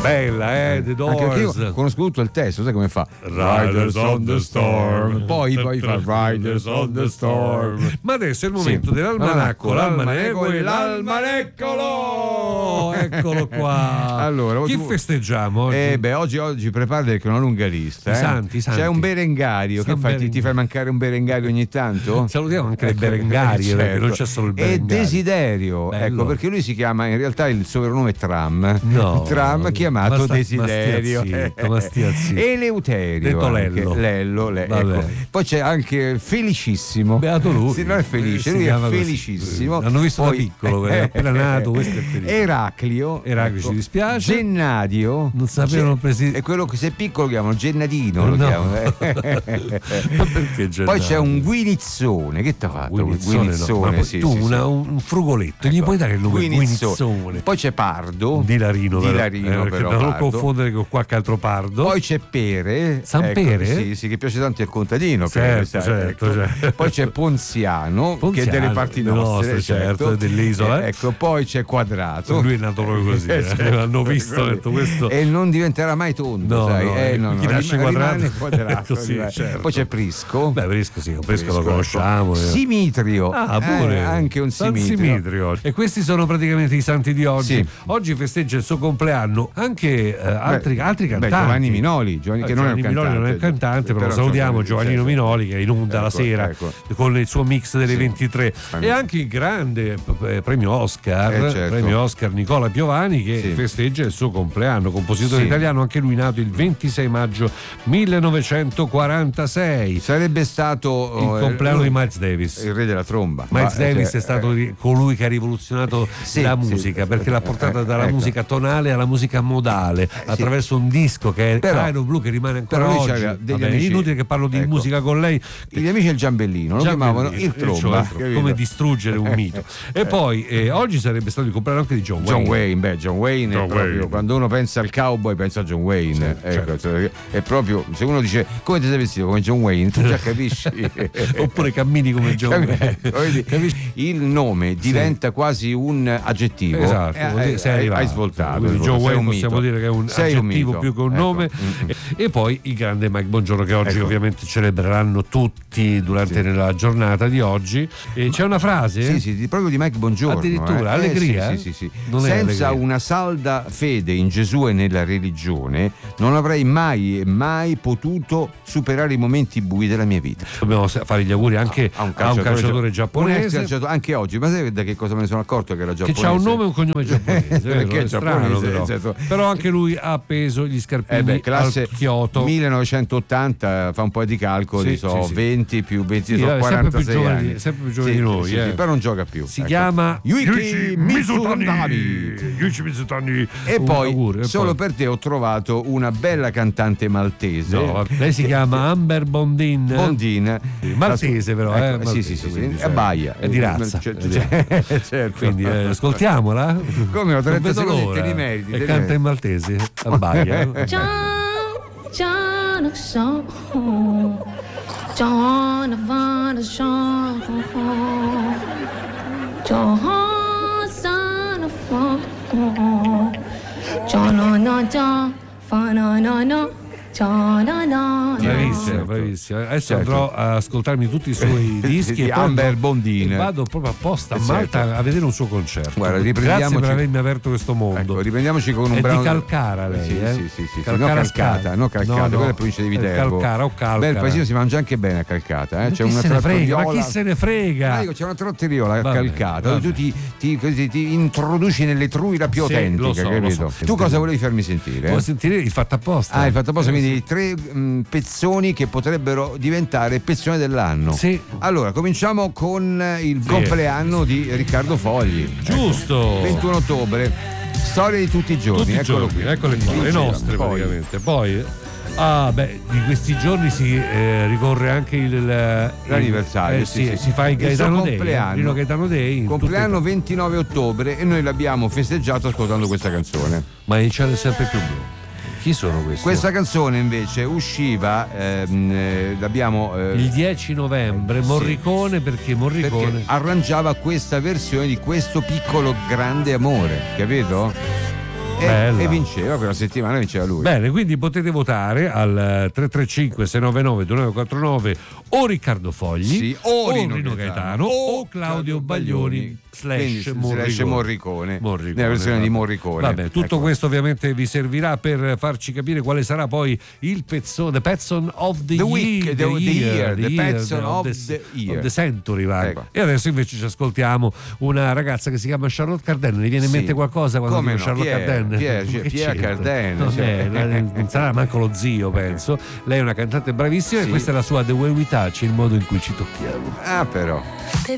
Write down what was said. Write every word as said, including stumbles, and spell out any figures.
Bella, eh, The Doors. Anche io conosco tutto il testo, sai come fa? Riders on the Storm. Poi, poi fa Riders on the Storm. Ma adesso è il momento sì. dell'almanacco, l'almanacco e l'almaneccolo. Eccolo qua. Allora, chi tu... festeggiamo oggi? Eh beh, oggi, oggi prepara che è una lunga lista. I eh. santi, i santi. C'è un berengario. San che fai? Beren... Ti, ti fai mancare un berengario ogni tanto? Salutiamo anche le berengarie, certo. perché non c'è solo il berengario. E Desiderio, Bello. ecco, perché lui si chiama, in realtà il soprannome è Tram. No. Tram chiamato sta, Desiderio. Ma stia zitto, ma stia zitto. Eleuterio. Detto Lello. Anche. Lello, le, ecco. Poi c'è anche Felicissimo. Beato lui. Se non è felice, Si lui è così. Felicissimo. L'hanno visto Poi, da piccolo, è appena nato, questo è felice. Eraclio. Eraclio ecco. ci dispiace. Gennadio. Non sapevano presi... È quello che se è piccolo chiamano Gennadino. Lo no. chiamano. Ma perché Gennadio? Poi c'è un Guinizzone. Che ti ha fatto? Guinizzone, Guinizzone, no. Ma sì, tu sì, una, sì. un frugoletto, Ecco. gli puoi dare il nome Guinizzone. Guinizzone. Poi c'è Pardo. Dilarino, Dilarino eh, però, non lo Pardo. confondere con qualche altro Pardo. Poi c'è Pere. San ecco, Pere? Sì, sì, che piace tanto al contadino. Certo, Pere, sai, certo, ecco. certo. Poi c'è Ponziano, Ponziano, che è delle parti delle nostre, nostre, certo, dell'isola. Eh, ecco, poi c'è Quadrato. Lui è nato proprio così, eh. Certo. Hanno visto, hanno detto questo. E non diventerà mai tondo, No, sai? no, eh, no, chi no, nasce rimane quadrato, quadrato così, rimane. certo. Poi c'è Prisco. Beh, Prisco sì, un Prisco, Prisco, lo conosciamo. ecco. eh. Simitrio. Ah, pure. Eh, anche un San Simitrio. Simitrio. E questi sono praticamente i santi di oggi. Sì. Oggi festeggia il suo compleanno anche eh, altri, Beh, altri beh, cantanti. Giovanni Minoli, Giovanni, Eh, che non è un Giovanni Minoli non è un cantante, però, salutiamo Giovannino certo. Minoli che è in onda la Ecco, sera ecco. con il suo mix delle Sì. ventitré. E anche il grande eh, premio Oscar, Eh, certo. premio Oscar Nicola Piovani che Sì. festeggia il suo compleanno, compositore Sì. italiano, anche lui nato il ventisei maggio millenovecentoquarantasei. Sarebbe stato Il eh, compleanno lui- di Miles Davis. il re della tromba. Miles Ma, Davis cioè, è stato eh, ri- colui che ha rivoluzionato Sì, la sì, musica, sì, perché l'ha portata eh, dalla ecco. musica tonale alla musica modale attraverso un disco che è Però- Cairo Blu, che rimane ancora però lui oggi. c'aveva degli Vabbè, amici- inutile che parlo di ecco. musica con lei. Gli amici del Giambellino lo chiamavano il tromba, cioè, capito? come distruggere un mito. E poi eh, oggi sarebbe stato il compleanno anche di John Wayne. John Wayne, beh, John Wayne John è proprio, Wayne. quando uno pensa al cowboy pensa a John Wayne. Sì, ecco, certo. cioè, è proprio, se uno dice come ti sei vestito come John Wayne, tu già capisci. Oppure cammini come John Wayne. Capisci? Il nome diventa quasi un aggettivo. Esatto, Eh, vuol dire eh, sei hai, arrivato. hai svoltato. Quindi hai John svoltato, sei Wayne un possiamo mito. dire che è un Sei un aggettivo mito. più che un Ecco. nome. Mm-mm. E poi il grande Mike Bongiorno, che oggi Ecco. ovviamente celebreranno tutti durante Sì. la giornata di oggi. E c'è una frase? Sì, sì, di- proprio di Mike Bongiorno. Addirittura, eh. allegria? Eh, sì, sì, sì, sì. Non è Senza allegria. una salda fede in Gesù e nella religione non avrei mai e mai potuto superare i momenti bui della mia vita. Dobbiamo fare gli auguri anche A un a un calciatore un ex giapponese calciatore, anche oggi, ma sai da che cosa me ne sono accorto che era che giapponese? ha un nome e un cognome giapponese, vero? Perché È è strano, giapponese, però. certo. Però anche lui ha appeso gli scarpini Eh beh, classe al Kyoto. millenovecentottanta, fa un po' di calcoli, Sì, so sì, sì. venti più venti, Sì, sono vabbè, sempre più quarantasei giovani- anni. sempre più giovani di noi, sì, eh. sì, però non gioca più. Si ecco. chiama Yuichi Mizutani. Yuichi Mizutani. E Un poi, augurio, e solo poi- per te ho trovato una bella cantante maltese. No, vabbè. Lei si chiama Amber Bondin. Bondin. Sì, maltese però, eh, Ecco, sì, maltese, sì, sì, sì, quindi, è cioè, Baia. è di razza. Cioè, è di razza. cioè, certo. Quindi eh, ascoltiamola. Come no, Non trenta vedo secondi l'ora. te li meriti, te E li canta meriti. in maltese a Baia. John, John, John, John, Van, John, John, son of John, no, no, John, fa, no, no, no, John, no, no, Bravissima, Certo. bravissima. Adesso Certo. andrò a ascoltarmi tutti i suoi dischi Di e poi Amber andrò- Bondin. e vado proprio apposta a Certo. Malta a vedere un suo concerto. Guarda, Grazie riprendiamoci- per avermi aperto questo mondo. Ecco, riprendiamoci con un È brano di Calcara lei, sì, eh? sì, sì, sì, Calcara no Calcata, Scala. no Calcata, No, no, quella è la provincia di è Viterbo. Calcara o Calcara. Beh, il paesino si mangia anche bene a Calcata, eh? Ma C'è chi una se ne frega? Ma trattoriola. chi se ne frega? Ah, dico, c'è una trotteriola a Vabbè, Calcata, dove vabbè. tu ti, ti, così, ti introduci nelle truira più Sì, autentiche, lo so, lo capito? so. Tu cosa volevi farmi sentire? Vuoi sentire il fatto apposta? Ah, il fatto apposta, Eh, quindi sì. tre mh, pezzoni che potrebbero diventare pezzoni dell'anno. Sì. Allora, cominciamo con il Sì. compleanno di Riccardo Fogli. Giusto. ventuno ottobre. Storia di tutti i giorni, Tutti i eccolo giorni, qui. eccole qua, le Diceva, nostre poi- praticamente. Poi, ah, beh, di questi giorni si eh, ricorre anche il L'anniversario, eh, sì, sì, sì. si fa il Il suo Gaetano Day, compleanno. eh, Rino Gaetano Day. in Compleanno tutte- ventinove ottobre e noi l'abbiamo festeggiato ascoltando questa canzone. Ma il cielo è sempre più blu. Chi sono questi? Questa canzone invece usciva, ehm, eh, l'abbiamo eh, Il dieci novembre, Morricone, perché Morricone perché arrangiava questa versione di Questo piccolo grande amore, capito? e, e vinceva quella settimana, vinceva lui. Bene, quindi potete votare al tre tre cinque sei nove nove due nove quattro nove o Riccardo Fogli, sì, o, o Rino, Rino Gaetano, Gaetano o Claudio Baglioni slash Morricone. Morricone, Morricone, nella versione vabbè. di Morricone. Vabbè, tutto ecco. questo ovviamente vi servirà per farci capire quale sarà poi il pezzo, the Petson of the, The year, week, the- the year, the year, Petson of the, the year. of the century, va. Ecco. E adesso invece ci ascoltiamo una ragazza che si chiama Charlotte Cardin. Ne viene in Sì. mente qualcosa quando Come dico no? Charlotte Chi è? Cardin? Chi è? Ma che Chi è c'entra? Cardin? Non, Cioè. è, non sarà manco lo zio, penso. Lei è una cantante bravissima Sì. e questa è la sua The Way We Touch, il modo in cui ci tocchiamo. Ah, però.